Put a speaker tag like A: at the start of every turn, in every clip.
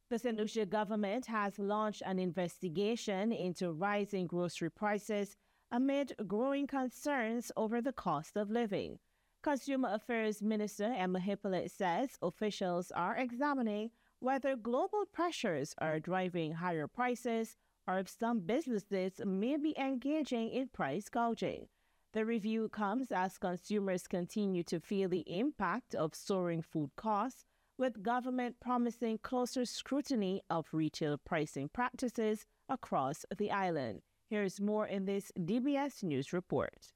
A: The St. Lucia government has launched an investigation into rising grocery prices amid growing concerns over the cost of living. Consumer Affairs Minister Emma Hippolyte says officials are examining whether global pressures are driving higher prices or if some businesses may be engaging in price gouging. The review comes as consumers continue to feel the impact of soaring food costs, with government promising closer scrutiny of retail pricing practices across the island. Here's more in this DBS News report.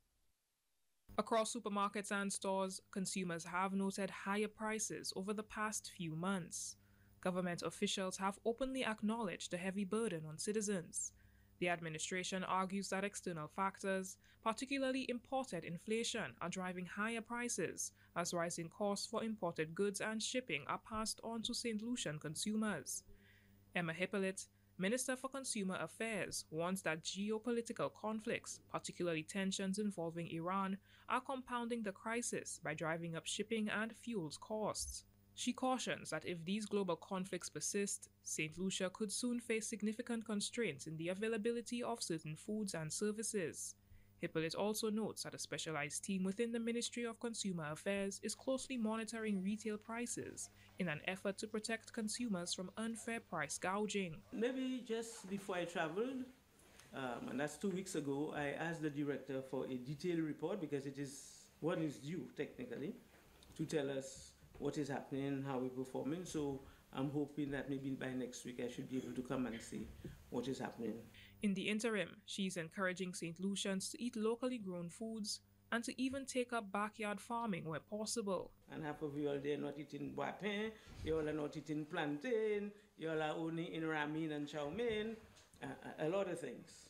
B: Across supermarkets and stores, consumers have noted higher prices over the past few months. Government officials have openly acknowledged the heavy burden on citizens. The administration argues that external factors, particularly imported inflation, are driving higher prices as rising costs for imported goods and shipping are passed on to St. Lucian consumers. Emma Hippolyte, Minister for Consumer Affairs, warns that geopolitical conflicts, particularly tensions involving Iran, are compounding the crisis by driving up shipping and fuels costs. She cautions that if these global conflicts persist, St. Lucia could soon face significant constraints in the availability of certain foods and services. Hippolyte also notes that a specialized team within the Ministry of Consumer Affairs is closely monitoring retail prices in an effort to protect consumers from unfair price gouging.
C: Maybe just before I traveled, and that's 2 weeks ago, I asked the director for a detailed report because it is what is due technically to tell us what is happening, how we're performing. So I'm hoping that maybe by next week I should be able to come and see what is happening.
B: In the interim, she's encouraging St. Lucians to eat locally grown foods and to even take up backyard farming where possible.
C: And half of you all there not eating guapin, you all are not eating plantain, you all are only in ramen and chow mein, a lot of things.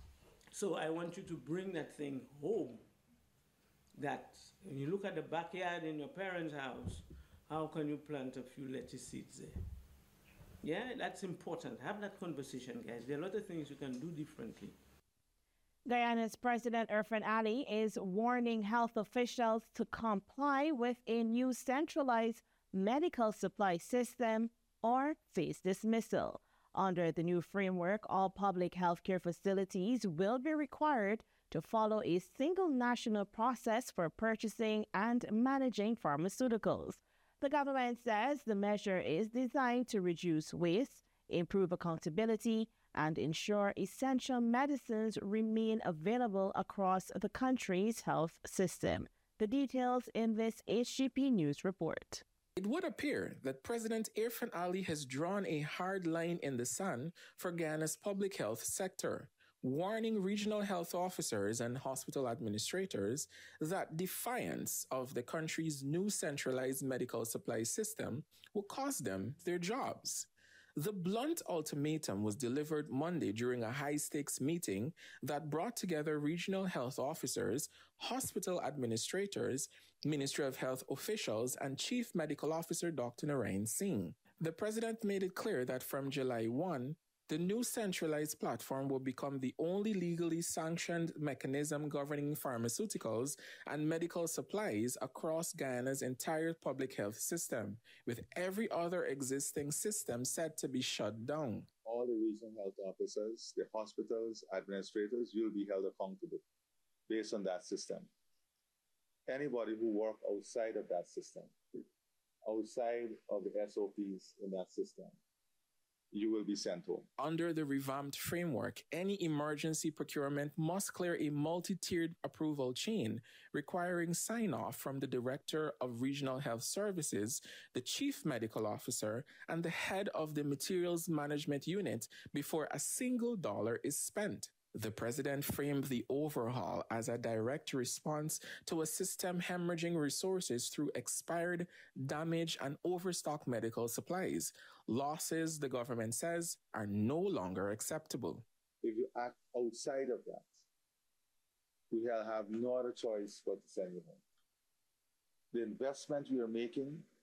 C: So I want you to bring that thing home. That when you look at the backyard in your parents' house, how can you plant a few lettuce seeds there? Yeah, that's important. Have that conversation, guys. There are a lot of things you can do differently.
A: Guyana's President Irfaan Ali is warning health officials to comply with a new centralized medical supply system or face dismissal. Under the new framework, all public healthcare facilities will be required to follow a single national process for purchasing and managing pharmaceuticals. The government says the measure is designed to reduce waste, improve accountability, and ensure essential medicines remain available across the country's health system. The details in this HGP News report.
D: It would appear that President Irfaan Ali has drawn a hard line in the sand for Guyana's public health sector, warning regional health officers and hospital administrators that defiance of the country's new centralized medical supply system will cost them their jobs. The blunt ultimatum was delivered Monday during a high-stakes meeting that brought together regional health officers, hospital administrators, Ministry of Health officials, and Chief Medical Officer Dr. Narayan Singh. The president made it clear that from July 1, the new centralized platform will become the only legally sanctioned mechanism governing pharmaceuticals and medical supplies across Guyana's entire public health system, with every other existing system set to be shut down.
E: All the regional health officers, the hospitals, administrators will be held accountable based on that system. Anybody who works outside of that system, outside of the SOPs in that system, you will be sent home.
D: Under the revamped framework, any emergency procurement must clear a multi-tiered approval chain requiring sign-off from the Director of Regional Health Services, the Chief Medical Officer, and the head of the Materials Management Unit before a single dollar is spent. The president framed the overhaul as a direct response to a system hemorrhaging resources through expired, damaged, and overstocked medical supplies. Losses, the government says, are no longer acceptable.
E: If you act outside of that, we have no other choice but to send you home. The investment we are making